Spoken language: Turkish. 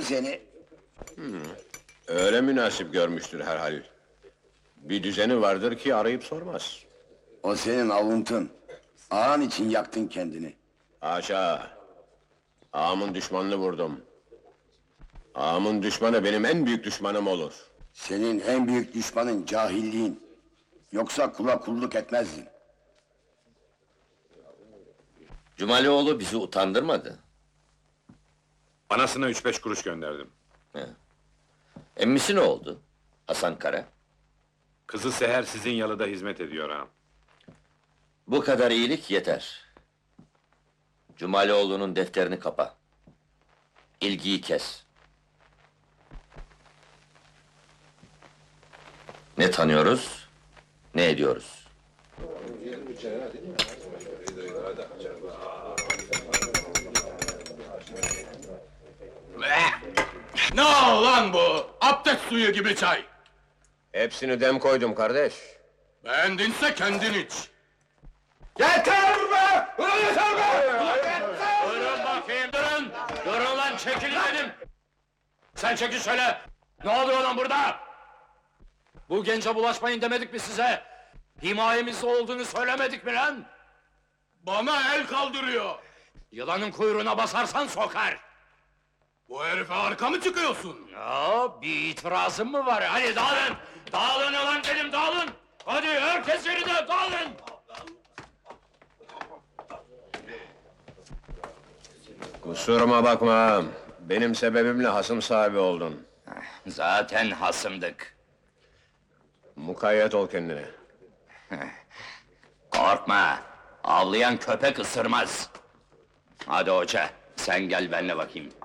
seni. Öyle münasip görmüştür herhal. Bir düzeni vardır ki arayıp sormaz. O senin avuntun. Ağan için yaktın kendini. Haşa! Ağamın düşmanını vurdum. Ağamın düşmanı benim en büyük düşmanım olur. Senin en büyük düşmanın cahilliğin. Yoksa kula kulluk etmezdin. Cumalioğlu bizi utandırmadı. Anasına 3-5 kuruş gönderdim. Emmisi ne oldu? Hasan Kara. Kızı Seher sizin yalıda hizmet ediyor ağam. Bu kadar iyilik yeter. Cumalioğlu'nun defterini kapa. İlgiyi kes. Ne tanıyoruz, ne ediyoruz? Ne lan bu? Abdest suyu gibi çay. Hepsini dem koydum kardeş. Beğendinse kendin iç. Yeter be! Ulan yeter be! Durun bakayım, durun! Durun lan, çekilin dedim! Sen çekil şöyle! Ne oluyor lan burada? Bu gence bulaşmayın demedik mi size? Himayemizde olduğunu söylemedik mi lan? Bana el kaldırıyor! Yılanın kuyruğuna basarsan sokar! Bu herife arka mı çıkıyorsun? Ya, bir itirazın mı var? Hadi dağılın! Dağılın ulan dedim, dağılın! Hadi herkes yerine dağılın! Kusuruma bakma. Benim sebebimle hasım sahibi oldun. Zaten hasımdık. Mukayyet ol kendine. Korkma! Avlayan köpek ısırmaz! Hadi hoca, sen gel benimle bakayım.